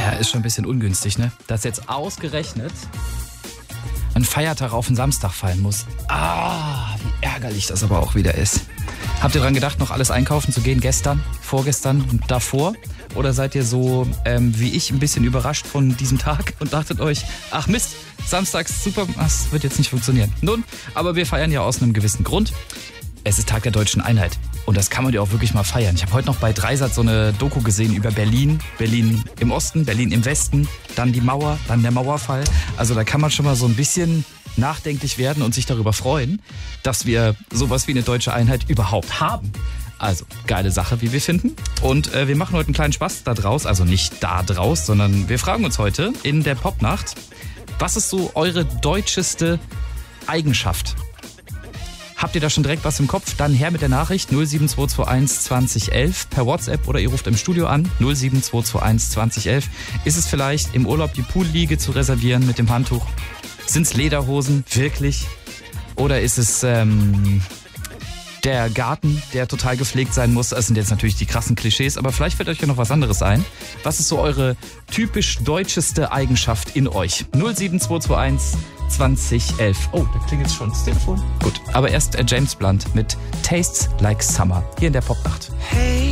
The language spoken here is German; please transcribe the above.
Ja, ist schon ein bisschen ungünstig, ne? Dass jetzt ausgerechnet ein Feiertag auf den Samstag fallen muss. Wie ärgerlich das aber auch wieder ist. Habt ihr dran gedacht, noch alles einkaufen zu gehen? Gestern, vorgestern und davor? Oder seid ihr so wie ich ein bisschen überrascht von diesem Tag und dachtet euch, ach Mist, samstags super, das wird jetzt nicht funktionieren. Nun, aber wir feiern ja aus einem gewissen Grund. Es ist Tag der Deutschen Einheit. Und das kann man ja auch wirklich mal feiern. Ich habe heute noch bei Dreisat so eine Doku gesehen über Berlin. Berlin im Osten, Berlin im Westen, dann die Mauer, dann der Mauerfall. Also da kann man schon mal so ein bisschen nachdenklich werden und sich darüber freuen, dass wir sowas wie eine deutsche Einheit überhaupt haben. Also, geile Sache, wie wir finden. Und wir machen heute einen kleinen Spaß da draus. Also nicht da draus, sondern wir fragen uns heute in der Popnacht, was ist so eure deutscheste Eigenschaft? Habt ihr da schon direkt was im Kopf? Dann her mit der Nachricht 07221 2011 per WhatsApp oder ihr ruft im Studio an 07221 2011. Ist es vielleicht im Urlaub die Poolliege zu reservieren mit dem Handtuch? Sind es Lederhosen? Wirklich? Oder ist es der Garten, der total gepflegt sein muss? Das sind jetzt natürlich die krassen Klischees, aber vielleicht fällt euch ja noch was anderes ein. Was ist so eure typisch deutscheste Eigenschaft in euch? 07221 2011. Oh, da klingelt schon das Telefon. Gut, aber erst James Blunt mit Tastes Like Summer hier in der Popnacht. Hey.